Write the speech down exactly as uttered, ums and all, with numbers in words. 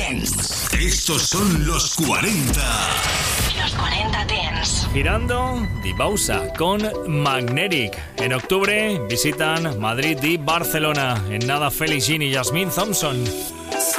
Dance. Estos son los cuarenta. Los cuarenta Dance. Girando Di Bausa con Magnetic. En octubre visitan Madrid y Barcelona. En nada, Felix Jean y Jasmine Thompson.